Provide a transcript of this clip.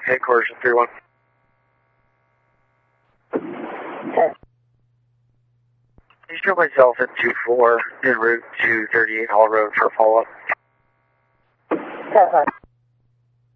Headquarters 3-1. Please show myself at 2-4 en route to 38 Hall Road for follow-up.